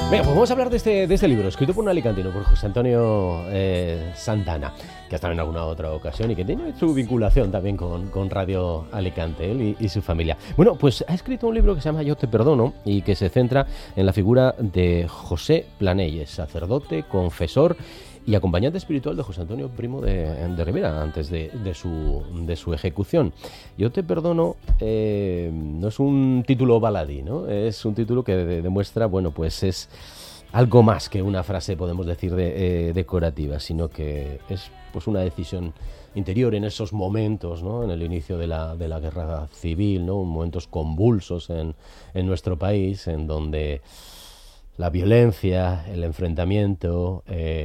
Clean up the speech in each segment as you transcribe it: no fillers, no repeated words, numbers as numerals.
Venga, pues vamos a hablar de este libro, escrito por un alicantino, por José Antonio Santana, que ha estado en alguna otra ocasión y que tiene su vinculación también con Radio Alicante, él y su familia. Bueno, pues ha escrito un libro que se llama Yo te perdono y que se centra en la figura de José Planelles, sacerdote, confesor y acompañante espiritual de José Antonio Primo de Rivera antes de su ejecución. Yo te perdono no es un título baladí, ¿no? Es un título que demuestra, bueno, pues es algo más que una frase, podemos decir, decorativa, sino que es pues una decisión interior en esos momentos, ¿no? En el inicio de la guerra civil, ¿no? Momentos convulsos en nuestro país, en donde la violencia, el enfrentamiento,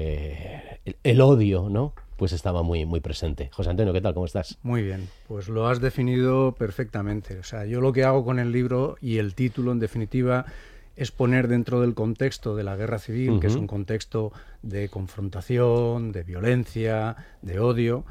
el odio, ¿no? Pues estaba muy, muy presente. José Antonio, ¿qué tal? ¿Cómo estás? Muy bien, pues lo has definido perfectamente. O sea, yo lo que hago con el libro y el título, en definitiva, es poner dentro del contexto de la guerra civil, que es un contexto de confrontación, de violencia, de odio,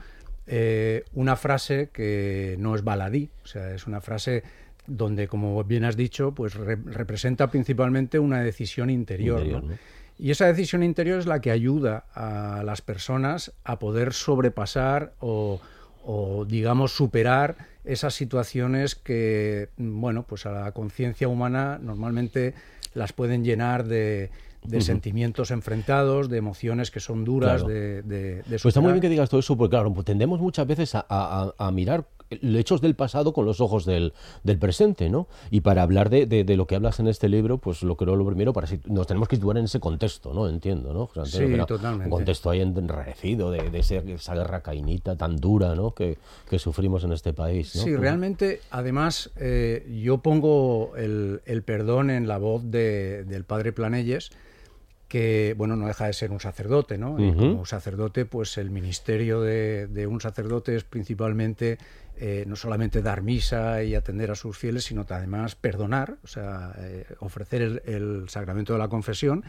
una frase que no es baladí, o sea, es una frase donde, como bien has dicho, pues representa principalmente una decisión interior, ¿no? Y esa decisión interior es la que ayuda a las personas a poder sobrepasar o digamos, superar esas situaciones que, bueno, pues a la conciencia humana normalmente las pueden llenar de sentimientos enfrentados, de emociones que son duras, claro. de Pues está muy bien que digas todo eso, porque claro, pues tendemos muchas veces a mirar hechos del pasado con los ojos del presente, ¿no? Y para hablar de lo que hablas en este libro, pues lo creo lo primero, nos tenemos que situar en ese contexto, ¿no? Entiendo, ¿no? José Antonio, sí, totalmente. Un contexto ahí enrarecido de esa guerra cainita tan dura, ¿no? Que sufrimos en este país, ¿no? Sí, realmente, además, yo pongo el perdón en la voz del padre Planelles, que, bueno, no deja de ser un sacerdote, ¿no? Y como sacerdote, pues el ministerio de un sacerdote es principalmente no solamente dar misa y atender a sus fieles, sino además perdonar, o sea, ofrecer el sacramento de la confesión.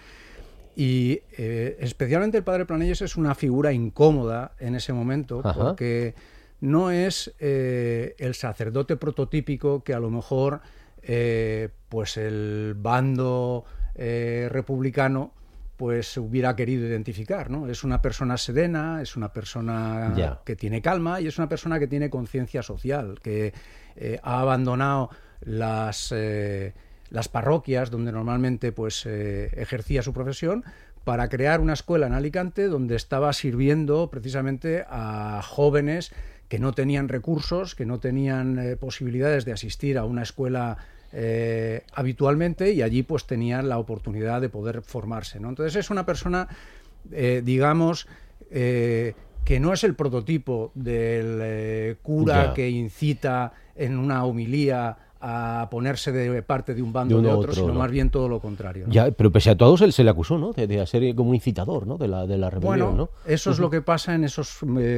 Y especialmente el padre Planelles es una figura incómoda en ese momento, porque no es el sacerdote prototípico que a lo mejor pues el bando republicano pues hubiera querido identificar, ¿no? Es una persona serena, es una persona que tiene calma y es una persona que tiene conciencia social, que ha abandonado las parroquias donde normalmente pues ejercía su profesión para crear una escuela en Alicante donde estaba sirviendo precisamente a jóvenes que no tenían recursos, que no tenían posibilidades de asistir a una escuela habitualmente, y allí pues tenían la oportunidad de poder formarse, ¿no? Entonces es una persona, digamos, que no es el prototipo del cura que incita en una homilía a ponerse de parte de un bando o de otro, sino más bien todo lo contrario, ¿no? Ya, pero pese a todo se le acusó, ¿no? De ser como incitador, ¿no? De la rebelión, bueno, ¿no? Eso es lo que pasa en ese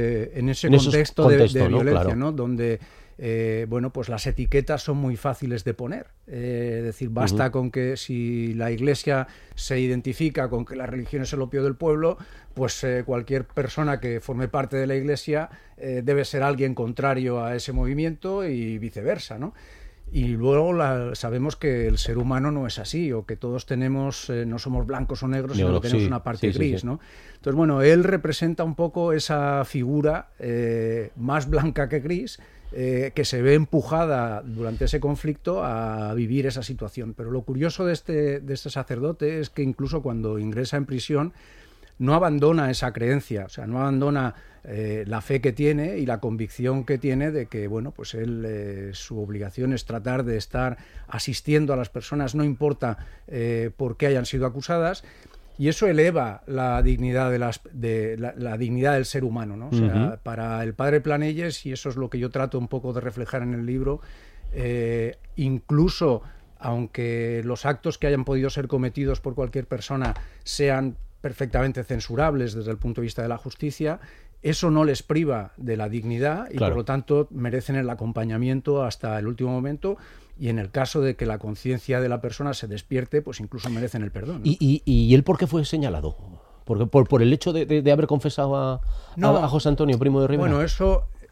contexto de violencia, claro, ¿no? Donde bueno, pues las etiquetas son muy fáciles de poner. Es decir, basta con que si la Iglesia se identifica con que la religión es el opio del pueblo, pues cualquier persona que forme parte de la Iglesia debe ser alguien contrario a ese movimiento y viceversa, ¿no? Y luego sabemos que el ser humano no es así, o que todos tenemos, no somos blancos o negros, sino que tenemos una parte gris, ¿no? Entonces, bueno, él representa un poco esa figura más blanca que gris, que se ve empujada durante ese conflicto a vivir esa situación. Pero lo curioso de este sacerdote es que incluso cuando ingresa en prisión no abandona esa creencia, o sea, no abandona la fe que tiene y la convicción que tiene de que, bueno, pues él, su obligación es tratar de estar asistiendo a las personas, no importa por qué hayan sido acusadas, y eso eleva la dignidad la dignidad del ser humano, ¿no? O sea, para el padre Planelles, y eso es lo que yo trato un poco de reflejar en el libro, incluso aunque los actos que hayan podido ser cometidos por cualquier persona sean perfectamente censurables desde el punto de vista de la justicia, eso no les priva de la dignidad y por lo tanto merecen el acompañamiento hasta el último momento, y en el caso de que la conciencia de la persona se despierte, pues incluso merecen el perdón, ¿no? ¿Y él por qué fue señalado? ¿Por el hecho de haber confesado a José Antonio Primo de Rivera? Bueno, eso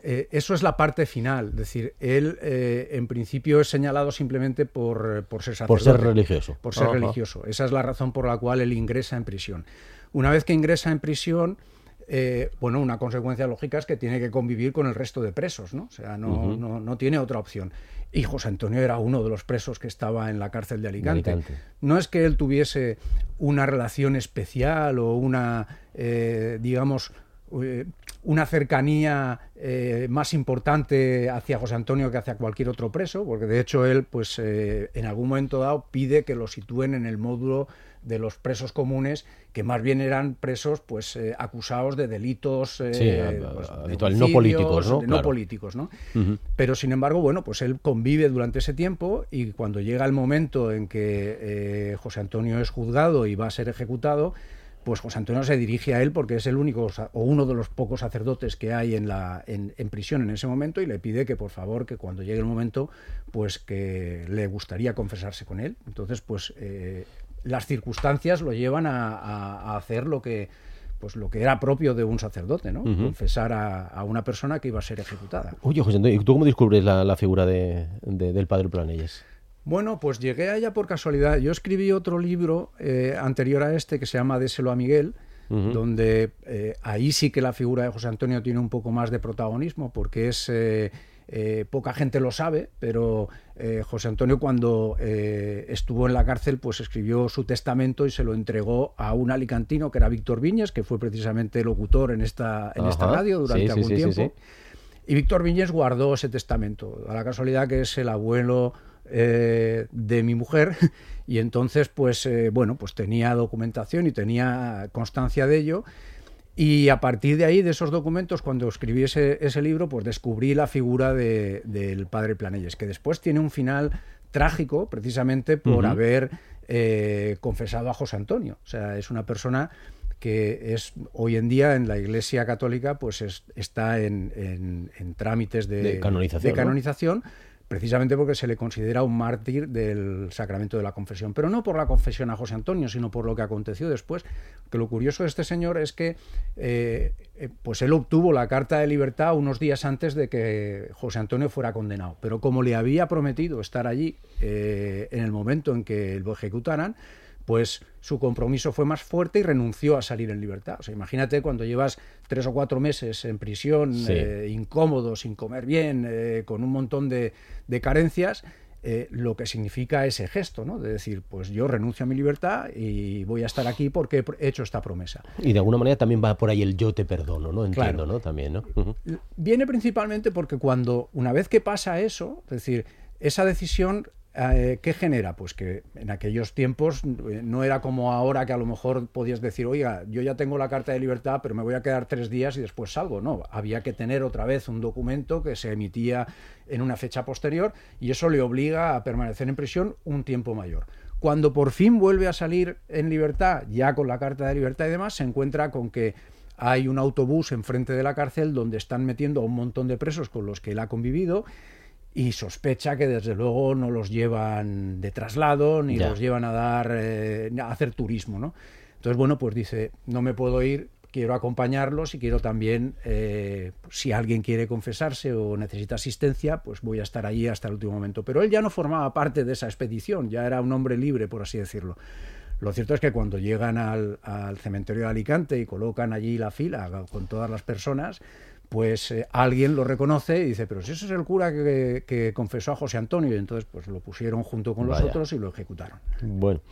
eso es la parte final. Es decir, él en principio es señalado simplemente por ser sacerdote. Por ser religioso. Por ser religioso. Esa es la razón por la cual él ingresa en prisión. Una vez que ingresa en prisión, bueno, una consecuencia lógica es que tiene que convivir con el resto de presos, ¿no? O sea, no tiene otra opción. Y José Antonio era uno de los presos que estaba en la cárcel de Alicante. No es que él tuviese una relación especial o una, digamos, una cercanía más importante hacia José Antonio que hacia cualquier otro preso, porque de hecho él, pues, en algún momento dado pide que lo sitúen en el módulo de los presos comunes, que más bien eran presos, pues, acusados de delitos habitual, no políticos, ¿no? No políticos, ¿no? Pero sin embargo, bueno, pues él convive durante ese tiempo, y cuando llega el momento en que José Antonio es juzgado y va a ser ejecutado, pues José Antonio se dirige a él porque es el único o uno de los pocos sacerdotes que hay en prisión en ese momento, y le pide que por favor, que cuando llegue el momento, pues que le gustaría confesarse con él. Entonces, pues las circunstancias lo llevan a hacer lo que era propio de un sacerdote, ¿no? Confesar a una persona que iba a ser ejecutada. Oye, José Antonio, ¿y tú cómo descubres la figura del padre Planelles? Bueno, pues llegué a ella por casualidad. Yo escribí otro libro anterior a este que se llama Déselo a Miguel, donde ahí sí que la figura de José Antonio tiene un poco más de protagonismo, porque es poca gente lo sabe, pero José Antonio, cuando estuvo en la cárcel, pues escribió su testamento y se lo entregó a un alicantino que era Víctor Viñes, que fue precisamente locutor en esta radio durante algún tiempo. Y Víctor Viñes guardó ese testamento. A la casualidad que es el abuelo de mi mujer, y entonces pues bueno, pues tenía documentación y tenía constancia de ello, y a partir de ahí, de esos documentos, cuando escribí ese libro, pues descubrí la figura del padre Planelles, que después tiene un final trágico precisamente por haber confesado a José Antonio. O sea, es una persona que es hoy en día en la Iglesia Católica, pues está en trámites de canonización, ¿no? Precisamente porque se le considera un mártir del sacramento de la confesión, pero no por la confesión a José Antonio, sino por lo que aconteció después. Que lo curioso de este señor es que pues él obtuvo la carta de libertad unos días antes de que José Antonio fuera condenado, pero como le había prometido estar allí en el momento en que lo ejecutaran, pues su compromiso fue más fuerte y renunció a salir en libertad. O sea, imagínate cuando llevas 3 o 4 meses en prisión, incómodo, sin comer bien, con un montón de carencias, lo que significa ese gesto, ¿no? De decir, pues yo renuncio a mi libertad y voy a estar aquí porque he hecho esta promesa. Y de alguna manera también va por ahí el yo te perdono, ¿no? Entiendo, claro. ¿no? También, ¿no? Viene principalmente porque una vez que pasa eso, es decir, esa decisión... ¿qué genera? Pues que en aquellos tiempos no era como ahora, que a lo mejor podías decir, oiga, yo ya tengo la carta de libertad, pero me voy a quedar 3 días y después salgo. No, había que tener otra vez un documento que se emitía en una fecha posterior, y eso le obliga a permanecer en prisión un tiempo mayor. Cuando por fin vuelve a salir en libertad, ya con la carta de libertad y demás, se encuentra con que hay un autobús enfrente de la cárcel donde están metiendo a un montón de presos con los que él ha convivido, y sospecha que desde luego no los llevan de traslado ni los llevan a hacer turismo, ¿no? Entonces, bueno, pues dice, no me puedo ir, quiero acompañarlos y quiero también, si alguien quiere confesarse o necesita asistencia, pues voy a estar allí hasta el último momento. Pero él ya no formaba parte de esa expedición, ya era un hombre libre, por así decirlo. Lo cierto es que cuando llegan al cementerio de Alicante y colocan allí la fila con todas las personas, pues alguien lo reconoce y dice, pero si ese es el cura que confesó a José Antonio, y entonces pues lo pusieron junto con los otros y lo ejecutaron. Bueno,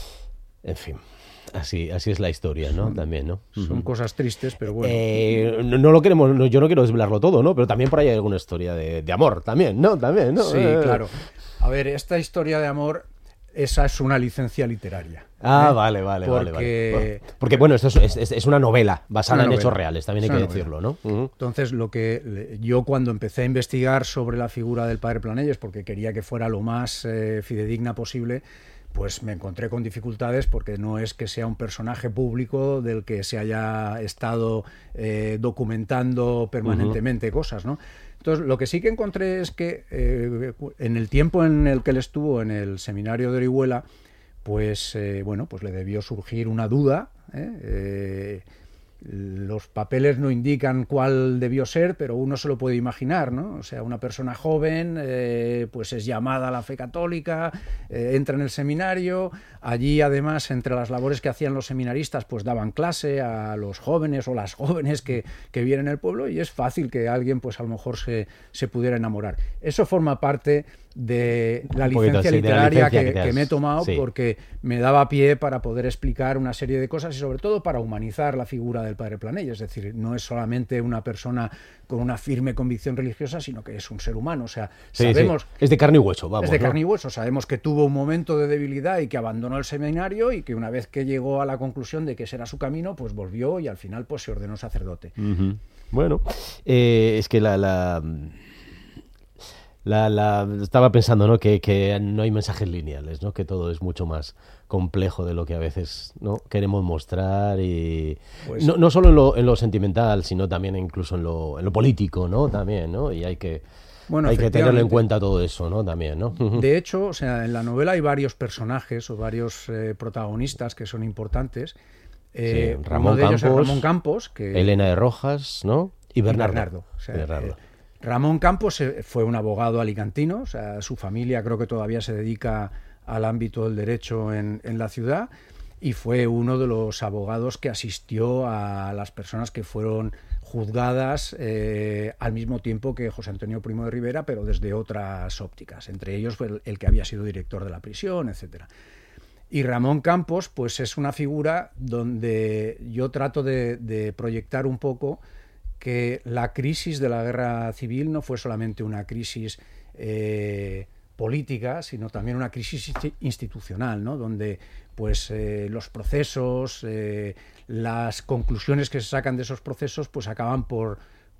en fin, así es la historia, ¿no? También, ¿no? Son cosas tristes, pero bueno. No lo queremos, yo no quiero desvelarlo todo, ¿no? Pero también por ahí hay alguna historia de amor, también, ¿no? También, ¿no? Sí, claro. A ver, esta historia de amor, esa es una licencia literaria. Vale. Porque bueno, esto es una novela basada en hechos reales, también hay que decirlo, ¿no? Entonces, lo que yo cuando empecé a investigar sobre la figura del padre Planelles, porque quería que fuera lo más fidedigna posible, pues me encontré con dificultades, porque no es que sea un personaje público del que se haya estado documentando permanentemente cosas, ¿no? Entonces, lo que sí que encontré es que en el tiempo en el que él estuvo en el seminario de Orihuela, pues bueno, pues le debió surgir una duda, Los papeles no indican cuál debió ser, pero uno se lo puede imaginar, ¿no? O sea, una persona joven, pues es llamada a la fe católica, entra en el seminario, allí además entre las labores que hacían los seminaristas, pues daban clase a los jóvenes o las jóvenes que viven en el pueblo, y es fácil que alguien pues a lo mejor se pudiera enamorar. Eso forma parte de la licencia literaria que me he tomado, porque me daba pie para poder explicar una serie de cosas y sobre todo para humanizar la figura del padre Planell. Es decir, no es solamente una persona con una firme convicción religiosa, sino que es un ser humano. O sea, sabemos... Es de carne y hueso, vamos. Es de carne y hueso. Sabemos que tuvo un momento de debilidad y que abandonó el seminario, y que una vez que llegó a la conclusión de que ese era su camino, pues volvió y al final pues se ordenó sacerdote. Bueno, es que estaba pensando, ¿no? Que no hay mensajes lineales, ¿no? Que todo es mucho más complejo de lo que a veces, ¿no? queremos mostrar, y pues, no solo en lo sentimental, sino también incluso en lo político, ¿no? También, ¿no? Y hay que tenerlo en cuenta todo eso, ¿no? También, ¿no? De hecho, o sea, en la novela hay varios personajes o varios protagonistas que son importantes. Ramón uno de ellos Campos, es Ramón Campos, que... Elena de Rojas, ¿no? Y Bernardo. O sea, Ramón Campos fue un abogado alicantino, o sea, su familia creo que todavía se dedica al ámbito del derecho en la ciudad, y fue uno de los abogados que asistió a las personas que fueron juzgadas al mismo tiempo que José Antonio Primo de Rivera, pero desde otras ópticas. Entre ellos fue el que había sido director de la prisión, etcétera. Y Ramón Campos, pues es una figura donde yo trato de proyectar un poco que la crisis de la guerra civil no fue solamente una crisis política, sino también una crisis institucional, ¿no? Donde pues los procesos, las conclusiones que se sacan de esos procesos, pues acaban por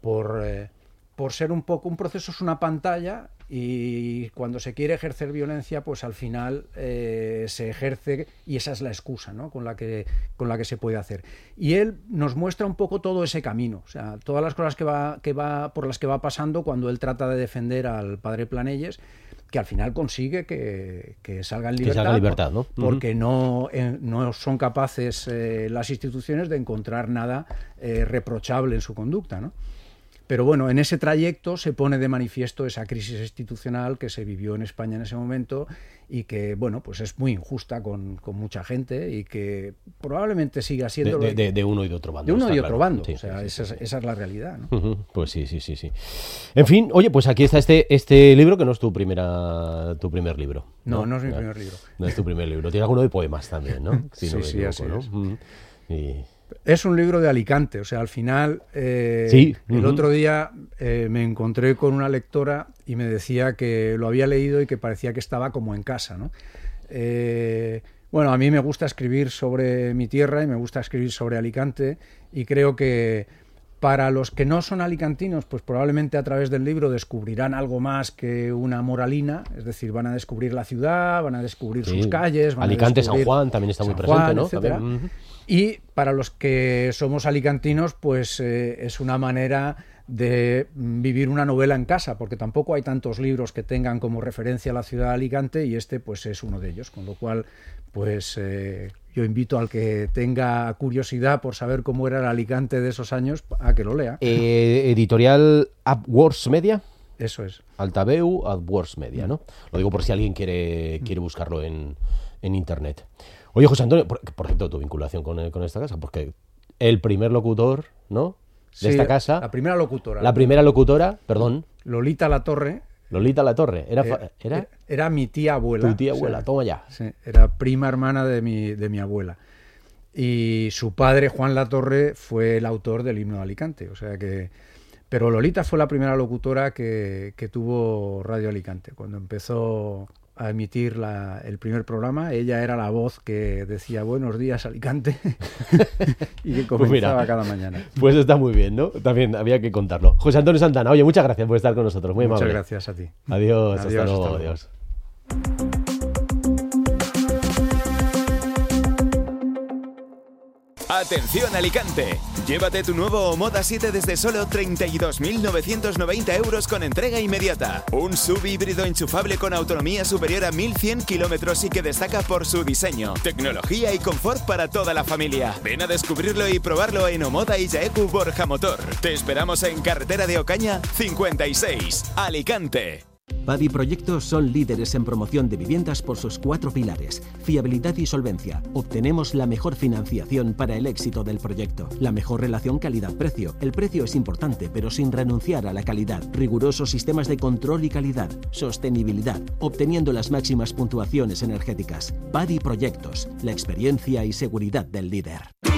ser un poco... Un proceso es una pantalla, y cuando se quiere ejercer violencia, pues al final se ejerce, y esa es la excusa, ¿no? con la que se puede hacer. Y él nos muestra un poco todo ese camino, o sea, todas las cosas por las que va pasando cuando él trata de defender al padre Planelles, que al final consigue que salga en libertad, que salga en libertad, ¿no? Porque no son capaces las instituciones de encontrar nada reprochable en su conducta, ¿no? Pero bueno, en ese trayecto se pone de manifiesto esa crisis institucional que se vivió en España en ese momento, y que, bueno, pues es muy injusta con mucha gente, y que probablemente siga siendo... De uno y de otro bando. De uno y otro bando, sí, o sea, sí. Esa es la realidad, ¿no? Pues sí. En fin, oye, pues aquí está este libro, que no es tu primer libro. No es mi primer libro. No es tu primer libro. Tiene alguno de poemas también, ¿no? Sí, así ¿no? es. Es un libro de Alicante, o sea, al final, el otro día me encontré con una lectora y me decía que lo había leído y que parecía que estaba como en casa, ¿no? Bueno, a mí me gusta escribir sobre mi tierra y me gusta escribir sobre Alicante, y creo que para los que no son alicantinos, pues probablemente a través del libro descubrirán algo más que una moralina, es decir, van a descubrir la ciudad, van a descubrir sus calles, Alicante, San Juan también está muy presente, ¿no? También. Y para los que somos alicantinos, pues es una manera de vivir una novela en casa, porque tampoco hay tantos libros que tengan como referencia a la ciudad de Alicante, y este pues es uno de ellos, con lo cual pues yo invito al que tenga curiosidad por saber cómo era el Alicante de esos años a que lo lea. Editorial AdWords Media. Eso es. Altaveu, AdWords Media, ¿no? Lo digo por si alguien quiere buscarlo en internet. Oye, José Antonio, por cierto, tu vinculación con esta casa, porque el primer locutor, ¿no? De esta casa. La primera locutora. Perdón. Lolita Latorre. Era mi tía abuela. Tu tía abuela, toma ya. Sí, era prima hermana de mi abuela. Y su padre, Juan Latorre, fue el autor del himno de Alicante. O sea que... Pero Lolita fue la primera locutora que tuvo Radio Alicante. Cuando empezó a emitir el primer programa, ella era la voz que decía buenos días Alicante y que comenzaba cada mañana. Pues está muy bien, ¿no? También había que contarlo. José Antonio Santana, oye, muchas gracias por estar con nosotros, muy amable. Muchas gracias a ti. Adiós, hasta luego. Adiós. Atención Alicante, llévate tu nuevo Omoda 7 desde solo 32.990 euros con entrega inmediata. Un SUV híbrido enchufable con autonomía superior a 1.100 kilómetros y que destaca por su diseño, tecnología y confort para toda la familia. Ven a descubrirlo y probarlo en Omoda y Yaeku Borja Motor. Te esperamos en Carretera de Ocaña 56, Alicante. Padi Proyectos son líderes en promoción de viviendas por sus 4 pilares: fiabilidad y solvencia. Obtenemos la mejor financiación para el éxito del proyecto. La mejor relación calidad-precio. El precio es importante, pero sin renunciar a la calidad. Rigurosos sistemas de control y calidad. Sostenibilidad, obteniendo las máximas puntuaciones energéticas. Padi Proyectos, la experiencia y seguridad del líder.